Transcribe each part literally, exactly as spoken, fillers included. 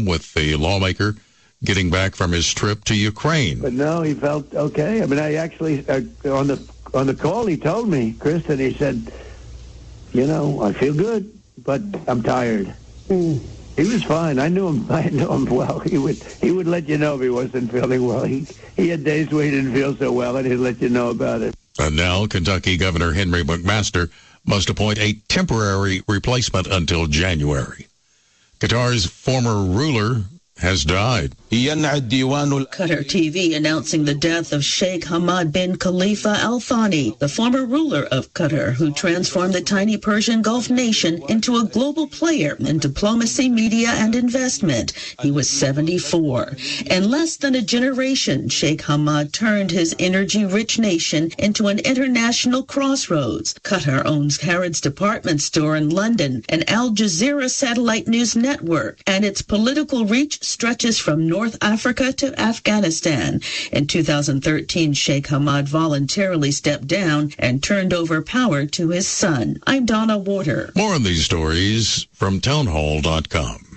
home with the lawmaker getting back from his trip to Ukraine. But no, he felt okay. I mean, I actually, uh, on the on the call, he told me, Kristen, he said, you know, I feel good, but I'm tired. Mm. He was fine. I knew him. I knew him well. He would he would let you know if he wasn't feeling well. He he had days where he didn't feel so well, and he'd let you know about it. And now, Kentucky Governor Henry McMaster must appoint a temporary replacement until January. Qatar's former ruler has died. Qatar T V announcing the death of Sheikh Hamad bin Khalifa Al Thani, the former ruler of Qatar, who transformed the tiny Persian Gulf nation into a global player in diplomacy, media, and investment. He was seventy-four. In less than a generation, Sheikh Hamad turned his energy-rich nation into an international crossroads. Qatar owns Harrods department store in London, and Al Jazeera satellite news network, and its political reach stretches from North Africa to Afghanistan. In two thousand thirteen, Sheikh Hamad voluntarily stepped down and turned over power to his son. I'm Donna Warder. More on these stories from townhall dot com.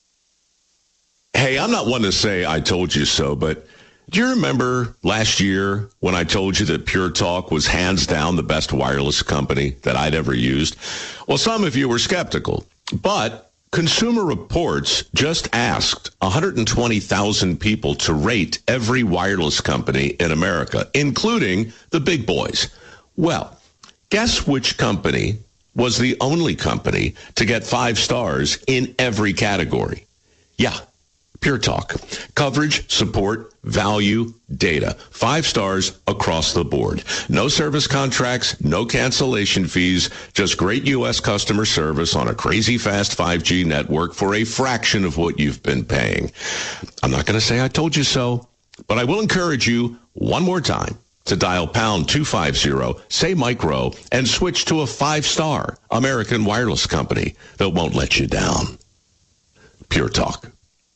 Hey, I'm not one to say I told you so, but do you remember last year when I told you that Pure Talk was hands down the best wireless company that I'd ever used? Well, some of you were skeptical, but Consumer Reports just asked one hundred twenty thousand people to rate every wireless company in America, including the big boys. Well, guess which company was the only company to get five stars in every category? Yeah, Pure Talk. Coverage, support, value, data. Five stars across the board. No service contracts, no cancellation fees, just great U S customer service on a crazy fast five G network for a fraction of what you've been paying. I'm not going to say I told you so, but I will encourage you one more time to dial pound two fifty, say micro, and switch to a five-star American wireless company that won't let you down. Pure Talk.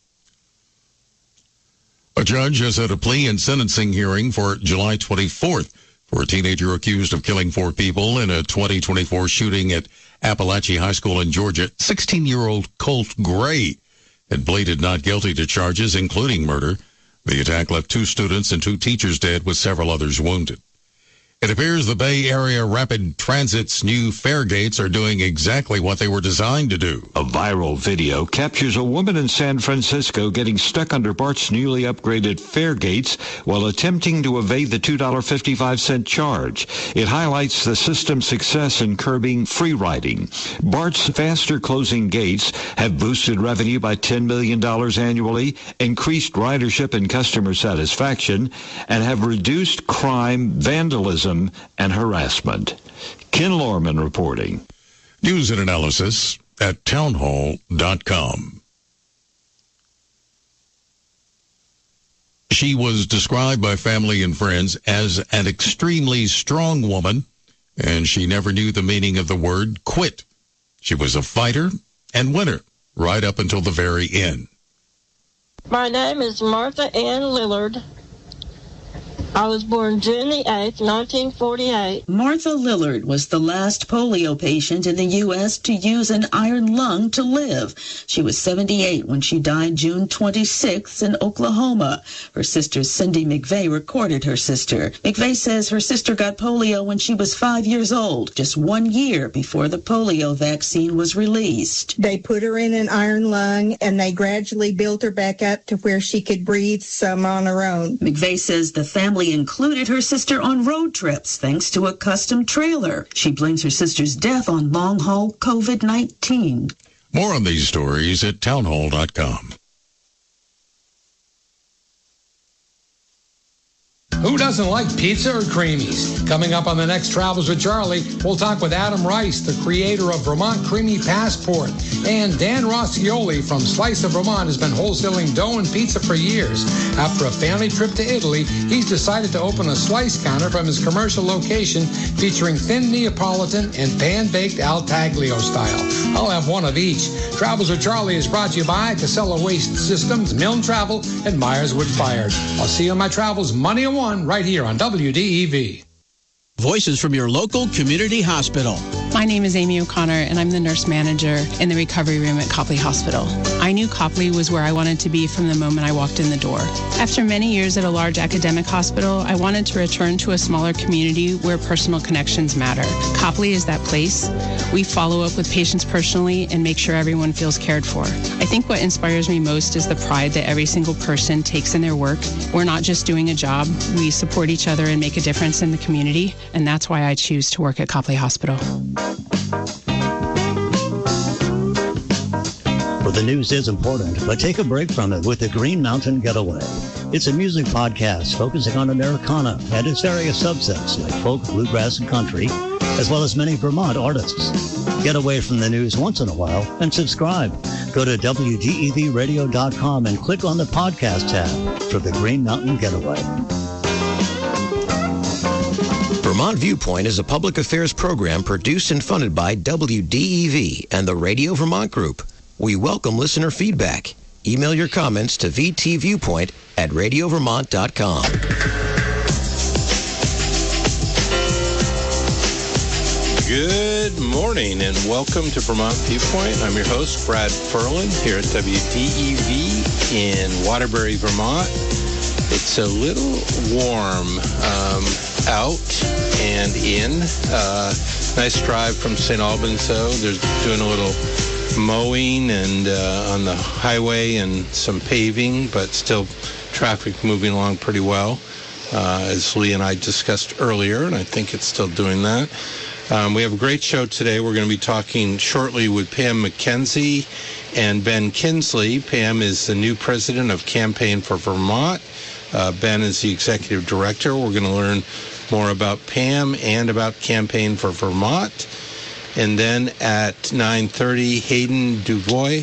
A judge has set a plea and sentencing hearing for July twenty-fourth for a teenager accused of killing four people in a twenty twenty-four shooting at Appalachia High School in Georgia. sixteen-year-old Colt Gray had pleaded not guilty to charges, including murder. The attack left two students and two teachers dead, with several others wounded. It appears the Bay Area Rapid Transit's new fare gates are doing exactly what they were designed to do. A viral video captures a woman in San Francisco getting stuck under BART's newly upgraded fare gates while attempting to evade the two dollars and fifty-five cents charge. It highlights the system's success in curbing free riding. BART's faster closing gates have boosted revenue by ten million dollars annually, increased ridership and customer satisfaction, and have reduced crime, vandalism, and harassment. Ken Lorman reporting. News and analysis at townhall dot com. She was described by family and friends as an extremely strong woman, and she never knew the meaning of the word quit. She was a fighter and winner right up until the very end. My name is Martha Ann Lillard. I was born June the eighth, nineteen forty-eight. Martha Lillard was the last polio patient in the U S to use an iron lung to live. She was seventy-eight when she died June twenty-sixth in Oklahoma. Her sister Cindy McVeigh recorded her sister. McVeigh says her sister got polio when she was five years old, just one year before the polio vaccine was released. They put her in an iron lung, and they gradually built her back up to where she could breathe some on her own. McVeigh says the family included her sister on road trips thanks to a custom trailer. She blames her sister's death on long-haul COVID nineteen. More on these stories at townhall dot com. Who doesn't like pizza or creamies? Coming up on the next Travels with Charlie, we'll talk with Adam Rice, the creator of Vermont Creamy Passport. And Dan Rossioli from Slice of Vermont has been wholesaling dough and pizza for years. After a family trip to Italy, he's decided to open a slice counter from his commercial location featuring thin Neapolitan and pan-baked Al Taglio style. I'll have one of each. Travels with Charlie is brought to you by Casella Waste Systems, Milne Travel, and Myers Wood Fired. I'll see you on my travels Monday at one right here on W D E V. Voices from your local community hospital. My name is Amy O'Connor, and I'm the nurse manager in the recovery room at Copley Hospital. I knew Copley was where I wanted to be from the moment I walked in the door. After many years at a large academic hospital, I wanted to return to a smaller community where personal connections matter. Copley is that place. We follow up with patients personally and make sure everyone feels cared for. I think what inspires me most is the pride that every single person takes in their work. We're not just doing a job. We support each other and make a difference in the community, and that's why I choose to work at Copley Hospital. Well, the news is important, but take a break from it with the Green Mountain Getaway. It's a music podcast focusing on Americana and its various subsets like folk, bluegrass, and country, as well as many Vermont artists. Get away from the news once in a while and subscribe. Go to W D E V radio dot com and click on the podcast tab for the Green Mountain Getaway. Vermont Viewpoint is a public affairs program produced and funded by W D E V and the Radio Vermont Group. We welcome listener feedback. Email your comments to v t viewpoint at radio vermont dot com. Good morning and welcome to Vermont Viewpoint. I'm your host, Brad Ferlin, here at W D E V in Waterbury, Vermont. It's a little warm um, out and in. Uh, nice drive from Saint Albans, though. They're doing a little mowing and uh, on the highway and some paving, but still traffic moving along pretty well, uh, as Lee and I discussed earlier, and I think it's still doing that. Um, we have a great show today. We're going to be talking shortly with Pam McKenzie and Ben Kinsley. Pam is the new president of Campaign for Vermont. Uh, Ben is the executive director. We're going to learn more about Pam and about Campaign for Vermont. And then at nine thirty, Hayden Duvois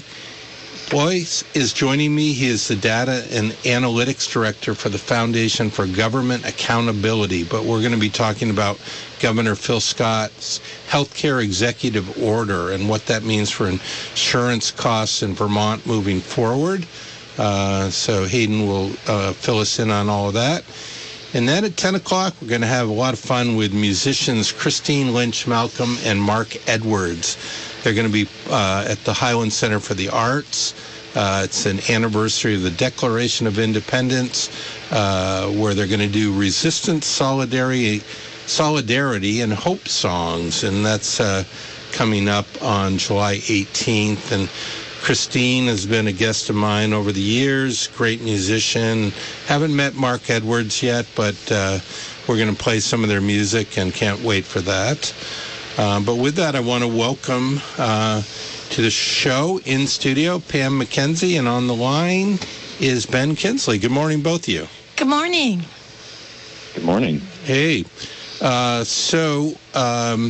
Boyce is joining me. He is the data and analytics director for the Foundation for Government Accountability. But we're going to be talking about Governor Phil Scott's healthcare executive order and what that means for insurance costs in Vermont moving forward. Uh, so Hayden will uh, fill us in on all of that. And then at ten o'clock, we're going to have a lot of fun with musicians Christine Lynch Malcolm and Mark Edwards. They're going to be uh, at the Highland Center for the Arts. Uh, it's an anniversary of the Declaration of Independence, uh, where they're going to do resistance, solidarity, solidarity, and hope songs. And that's uh, coming up on July eighteenth. And Christine has been a guest of mine over the years, great musician. Haven't met Mark Edwards yet, but uh, we're going to play some of their music and can't wait for that. Uh, but with that, I want to welcome uh, to the show in studio Pam McKenzie, and on the line is Ben Kinsley. Good morning, both of you. Good morning. Good morning. Hey. Uh, so... Um,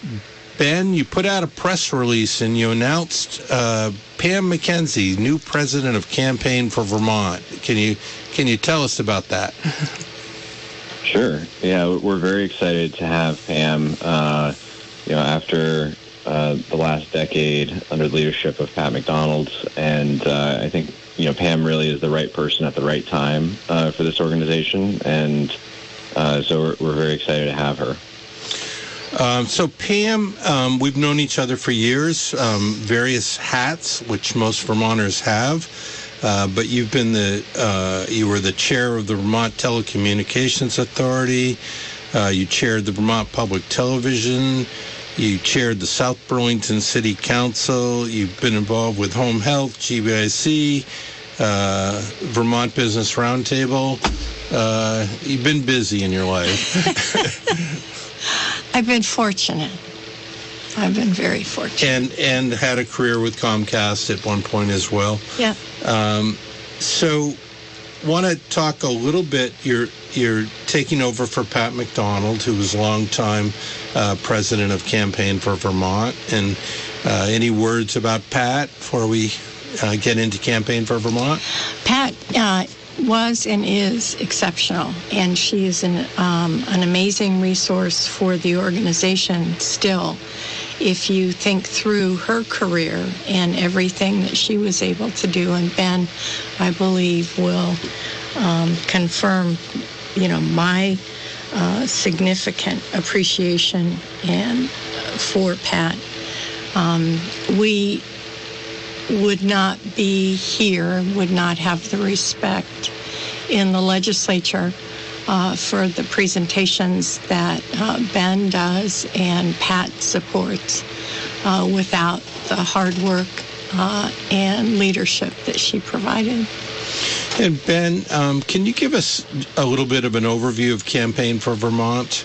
Ben, you put out a press release and you announced uh, Pam McKenzie, new president of Campaign for Vermont. Can you can you tell us about that? Sure. Yeah, we're very excited to have Pam. Uh, you know, after uh, the last decade under the leadership of Pat McDonald, and uh, I think you know Pam really is the right person at the right time uh, for this organization, and uh, so we're, we're very excited to have her. Um, so, Pam, um, we've known each other for years, um, various hats, which most Vermonters have, uh, but you've been the, uh, you were the chair of the Vermont Telecommunications Authority, uh, you chaired the Vermont Public Television, you chaired the South Burlington City Council, you've been involved with Home Health, G B I C, uh, Vermont Business Roundtable. Uh, you've been busy in your life. I've been fortunate. I've been very fortunate. And and had a career with Comcast at one point as well. Yeah. Um, so, want to talk a little bit. You're you're taking over for Pat McDonald, who was a longtime uh, president of Campaign for Vermont. And uh, any words about Pat before we uh, get into Campaign for Vermont? Pat uh, was and is exceptional, and she is an um, an amazing resource for the organization still. If you think through her career and everything that she was able to do, and Ben, I believe, will um, confirm, you know, my uh, significant appreciation and for Pat. Um, we would not be here, would not have the respect in the legislature uh, for the presentations that uh, Ben does and Pat supports uh, without the hard work uh, and leadership that she provided. And Ben, um, can you give us a little bit of an overview of Campaign for Vermont?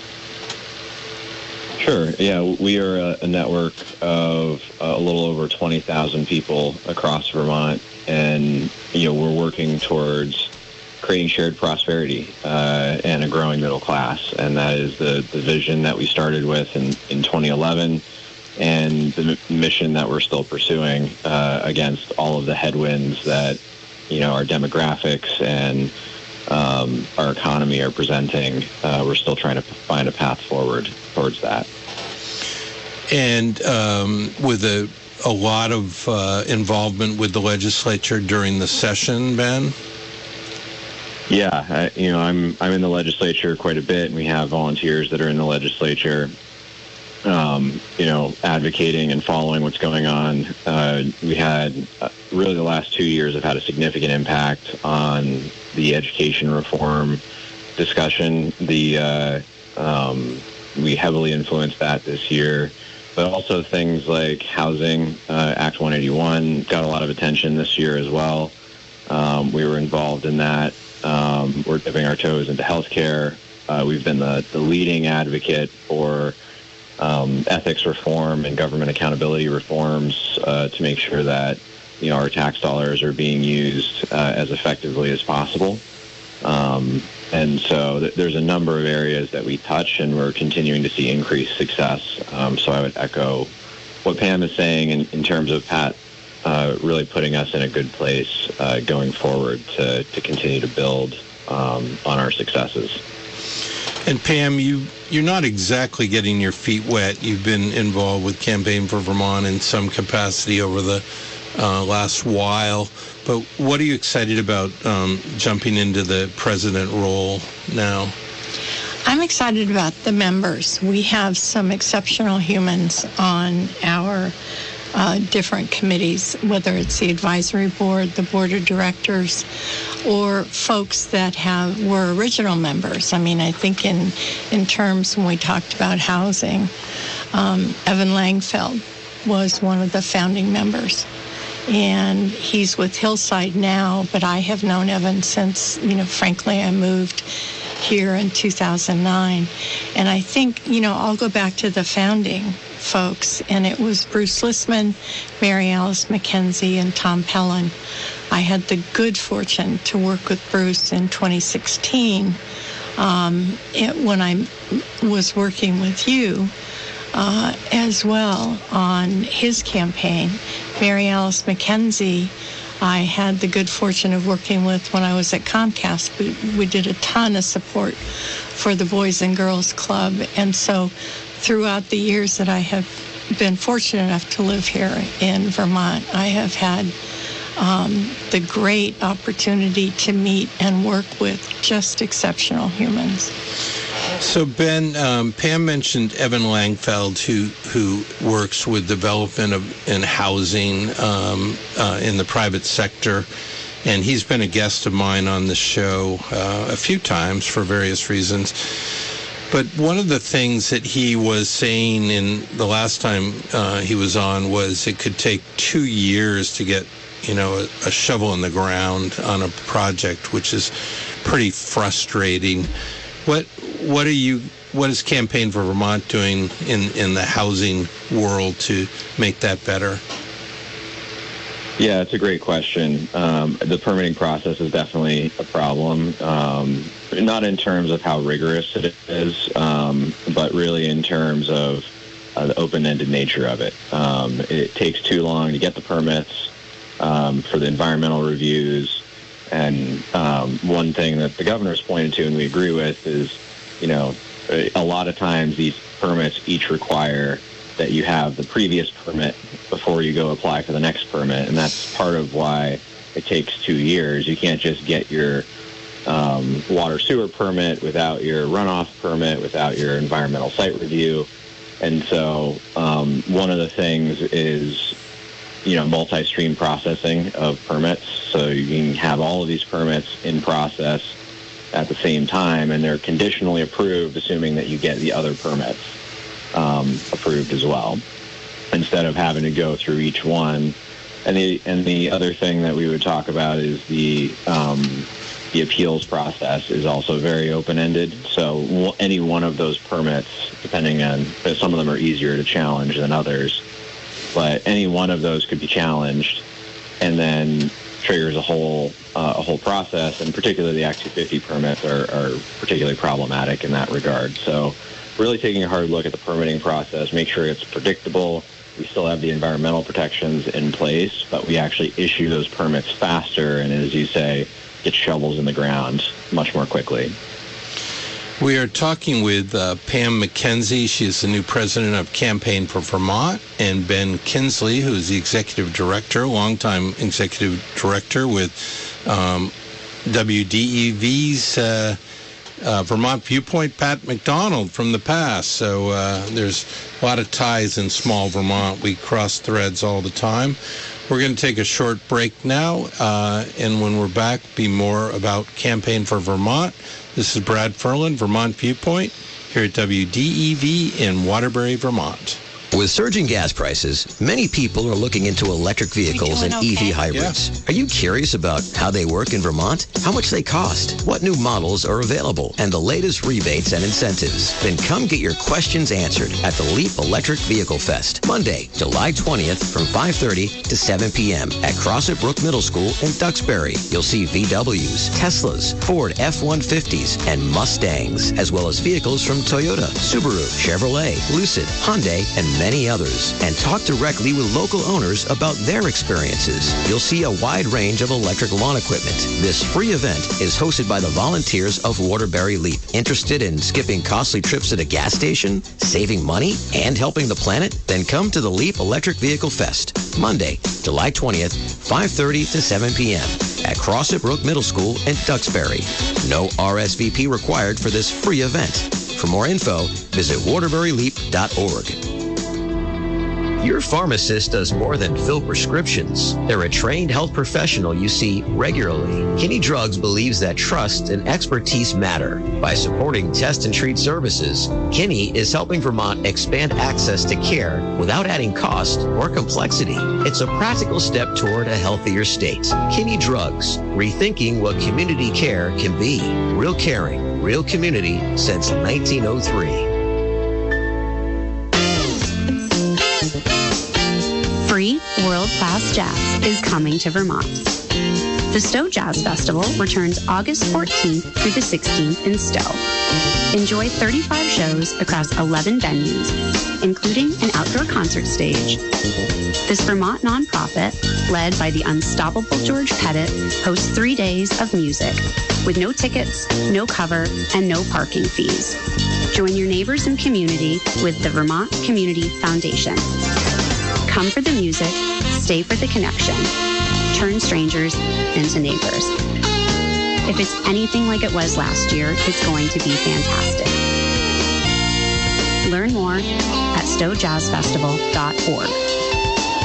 Sure. Yeah, we are a, a network of uh, a little over twenty thousand people across Vermont, and you know we're working towards creating shared prosperity uh, and a growing middle class, and that is the, the vision that we started with in, in twenty eleven, and the m- mission that we're still pursuing uh, against all of the headwinds that you know our demographics and um, our economy are presenting. Uh, we're still trying to find a path forward towards that. And um, with a, a lot of uh, involvement with the legislature during the session, Ben? Yeah, I, you know, I'm I'm in the legislature quite a bit, and we have volunteers that are in the legislature, um, you know, advocating and following what's going on. Uh, we had, uh, really the last two years have had a significant impact on the education reform discussion. The uh, um, we heavily influenced that this year. But also things like housing, uh, Act one eighty-one got a lot of attention this year as well. Um, we were involved in that. Um, we're dipping our toes into healthcare. Uh, we've been the, the leading advocate for um, ethics reform and government accountability reforms uh, to make sure that you know our tax dollars are being used uh, as effectively as possible. Um, and so th- there's a number of areas that we touch, and we're continuing to see increased success. Um, so I would echo what Pam is saying in, in terms of Pat uh, really putting us in a good place uh, going forward to, to continue to build um, on our successes. And Pam, you, you're not exactly getting your feet wet. You've been involved with Campaign for Vermont in some capacity over the uh, last while. But what are you excited about um, jumping into the president role now? I'm excited about the members. We have some exceptional humans on our uh, different committees, whether it's the advisory board, the board of directors, or folks that have were original members. I mean, I think in, in terms when we talked about housing, um, Evan Langfeld was one of the founding members. And he's with Hillside now, but I have known Evan since, you know, frankly, I moved here in two thousand nine. And I think, you know, I'll go back to the founding folks, and it was Bruce Lissman, Mary Alice McKenzie, and Tom Pellin. I had the good fortune to work with Bruce in twenty sixteen um, it, when I was working with you. Uh, as well on his campaign. Mary Alice McKenzie, I had the good fortune of working with when I was at Comcast. We, we did a ton of support for the Boys and Girls Club. And so throughout the years that I have been fortunate enough to live here in Vermont, I have had um, the great opportunity to meet and work with just exceptional humans. So, Ben, um, Pam mentioned Evan Langfeld, who who works with development of and housing um, uh, in the private sector, and he's been a guest of mine on the show uh, a few times for various reasons. But one of the things that he was saying in the last time uh, he was on was it could take two years to get, you know, a, a shovel in the ground on a project, which is pretty frustrating. What what are you? What is Campaign for Vermont doing in, in the housing world to make that better? Yeah, it's a great question. Um, the permitting process is definitely a problem, um, not in terms of how rigorous it is, um, but really in terms of uh, the open-ended nature of it. Um, it takes too long to get the permits um, for the environmental reviews. And um, one thing that the governor's pointed to, and we agree with, is, you know, a lot of times these permits each require that you have the previous permit before you go apply for the next permit. And that's part of why it takes two years. You can't just get your um, water sewer permit, without your runoff permit, without your environmental site review. And so um, one of the things is, you know, multi-stream processing of permits. So you can have all of these permits in process at the same time, and they're conditionally approved, assuming that you get the other permits um, approved as well, instead of having to go through each one. And the and the other thing that we would talk about is the um, the appeals process is also very open-ended. So any one of those permits, depending on, some of them are easier to challenge than others, but any one of those could be challenged, and then triggers a whole uh, a whole process. And particularly the Act two fifty permits are, are particularly problematic in that regard. So really taking a hard look at the permitting process, make sure it's predictable. We still have the environmental protections in place, but we actually issue those permits faster, and as you say, get shovels in the ground much more quickly. We are talking with uh, Pam McKenzie. She is the new president of Campaign for Vermont, and Ben Kinsley, who is the executive director, longtime executive director with um, W D E V's uh, uh, Vermont Viewpoint, Pat McDonald from the past. So uh, there's a lot of ties in small Vermont. We cross threads all the time. We're going to take a short break now, uh, and when we're back, be more about Campaign for Vermont. This is Brad Ferland, Vermont Viewpoint, here at W D E V in Waterbury, Vermont. With surging gas prices, many people are looking into electric vehicles and okay? E V hybrids. Yeah. Are you curious about how they work in Vermont? How much they cost? What new models are available? And the latest rebates and incentives? Then come get your questions answered at the Leap Electric Vehicle Fest, Monday, July twentieth from five thirty to seven p.m. at Crossett Brook Middle School in Duxbury. You'll see V Ws, Teslas, Ford F one fifties, and Mustangs, as well as vehicles from Toyota, Subaru, Chevrolet, Lucid, Hyundai, and many others, and talk directly with local owners about their experiences. You'll see a wide range of electric lawn equipment. This free event is hosted by the volunteers of Waterbury Leap. Interested in skipping costly trips to the gas station, saving money, and helping the planet? Then come to the Leap Electric Vehicle Fest, Monday, July twentieth, five thirty to seven p.m. at Crossett Brook Middle School in Duxbury. No R S V P required for this free event. For more info, visit waterbury leap dot org. Your pharmacist does more than fill prescriptions. They're a trained health professional you see regularly. Kinney Drugs believes that trust and expertise matter. By supporting test and treat services, Kinney is helping Vermont expand access to care without adding cost or complexity. It's a practical step toward a healthier state. Kinney Drugs, rethinking what community care can be. Real caring, real community since nineteen oh three. Free world-class jazz is coming to Vermont. The Stowe Jazz Festival returns August fourteenth through the sixteenth in Stowe. Enjoy thirty-five shows across eleven venues, including an outdoor concert stage. This Vermont nonprofit, led by the unstoppable George Pettit, hosts three days of music with no tickets, no cover, and no parking fees. Join your neighbors and community with the Vermont Community Foundation. Come for the music, stay for the connection. Turn strangers into neighbors. If it's anything like it was last year, it's going to be fantastic. Learn more at stowe jazz festival dot org.